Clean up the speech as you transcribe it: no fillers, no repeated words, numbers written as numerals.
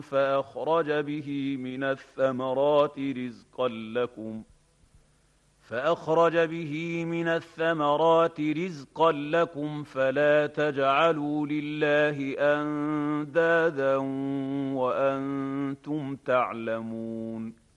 فأخرج به من الثمرات رزقا لكم فلا تجعلوا لله أندادا وأنتم تعلمون